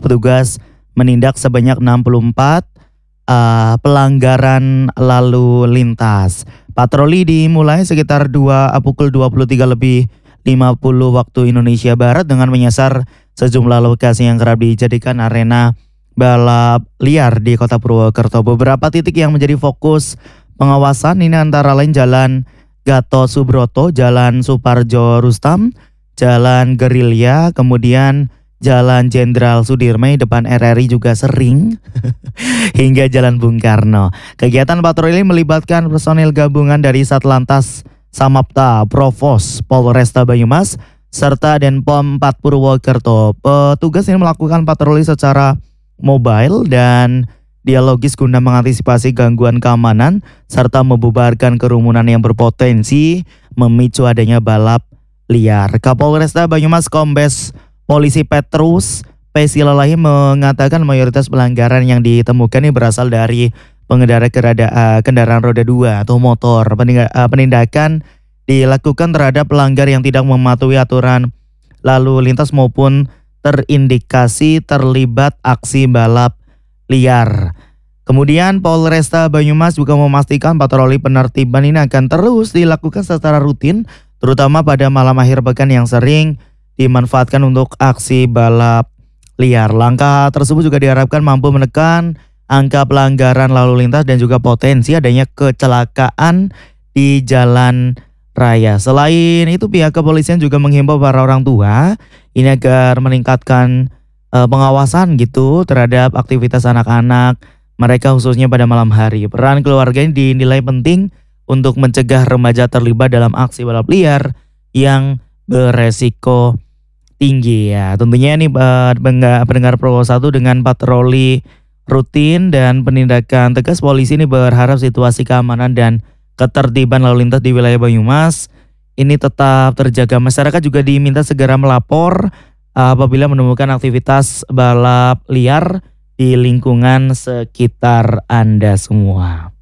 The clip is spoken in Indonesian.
petugas menindak sebanyak 64 pelanggaran lalu lintas. Patroli dimulai sekitar pukul 23.50 waktu Indonesia Barat dengan menyasar sejumlah lokasi yang kerap dijadikan arena balap liar di Kota Purwokerto. Beberapa titik yang menjadi fokus pengawasan ini antara lain Jalan Gatot Subroto, Jalan Suparjo Rustam, Jalan Gerilya, kemudian Jalan Jenderal Sudirman depan RRI juga sering, hingga Jalan Bung Karno. Kegiatan patroli melibatkan personil gabungan dari Satlantas Samapta, Provos, Polresta Banyumas, serta Denpom 4 Purwokerto. Petugas ini melakukan patroli secara mobile dan dialogis guna mengantisipasi gangguan keamanan serta membubarkan kerumunan yang berpotensi memicu adanya balap liar. Kapolresta Banyumas Kombes Polisi Petrus P. Silalahi mengatakan mayoritas pelanggaran yang ditemukan ini berasal dari pengendara kendaraan roda 2 atau motor. Penindakan dilakukan terhadap pelanggar yang tidak mematuhi aturan lalu lintas maupun terindikasi terlibat aksi balap liar. Kemudian Polresta Banyumas juga memastikan patroli penertiban ini akan terus dilakukan secara rutin, terutama pada malam akhir pekan yang sering dimanfaatkan untuk aksi balap liar. Langkah tersebut juga diharapkan mampu menekan angka pelanggaran lalu lintas dan juga potensi adanya kecelakaan di jalan raya. Selain itu pihak kepolisian juga menghimbau para orang tua ini agar meningkatkan pengawasan gitu terhadap aktivitas anak-anak mereka khususnya pada malam hari. Peran keluarga ini dinilai penting untuk mencegah remaja terlibat dalam aksi balap liar yang beresiko tinggi ya. Tentunya ini pendengar Pro 1 dengan patroli rutin dan penindakan tegas, polisi ini berharap situasi keamanan dan ketertiban lalu lintas di wilayah Banyumas ini tetap terjaga. Masyarakat juga diminta segera melapor apabila menemukan aktivitas balap liar di lingkungan sekitar Anda semua.